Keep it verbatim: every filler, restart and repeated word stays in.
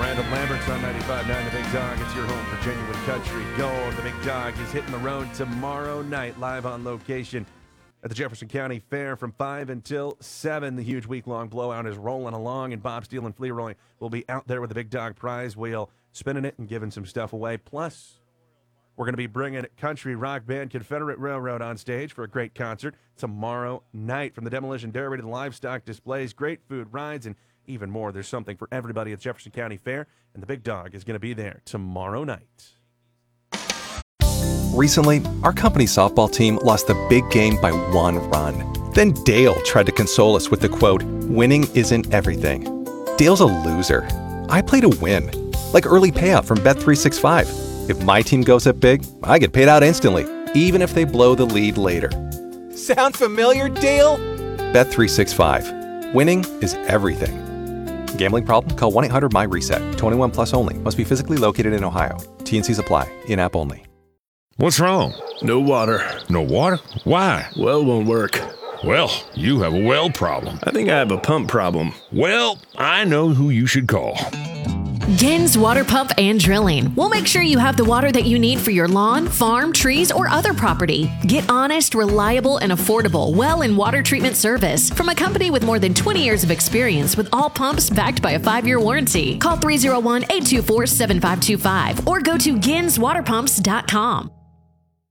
Randall Lambert's on ninety-five point nine The Big Dog. It's your home for genuine country gold. The Big Dog is hitting the road tomorrow night, live on location at the Jefferson County Fair from five until seven. The huge week-long blowout is rolling along, and Bob Steele and Fleroy will be out there with the Big Dog prize wheel, spinning it and giving some stuff away. Plus, we're going to be bringing country rock band Confederate Railroad on stage for a great concert tomorrow night. From the Demolition Derby to the livestock displays, great food, rides, and even more. There's something for everybody at Jefferson County Fair, and the Big Dog is going to be there tomorrow night. Recently, our company softball team lost the big game by one run. Then Dale tried to console us with the quote, "Winning isn't everything." Dale's a loser. I play to win, like early payout from Bet three sixty-five. If my team goes up big, I get paid out instantly, even if they blow the lead later. Sound familiar, Dale? Bet three sixty-five. Winning is everything. Gambling problem? Call one eight hundred M Y reset. twenty-one plus only. Must be physically located in Ohio. T and Cs apply. In-app only. What's wrong? No water. No water? Why? Well won't work. Well, you have a well problem. I think I have a pump problem. Well, I know who you should call. Gins Water Pump and Drilling. We'll make sure you have the water that you need for your lawn, farm, trees, or other property. Get honest, reliable, and affordable well and water treatment service from a company with more than twenty years of experience with all pumps backed by a five-year warranty. Call three oh one, eight two four, seven five two five or go to gins water pumps dot com.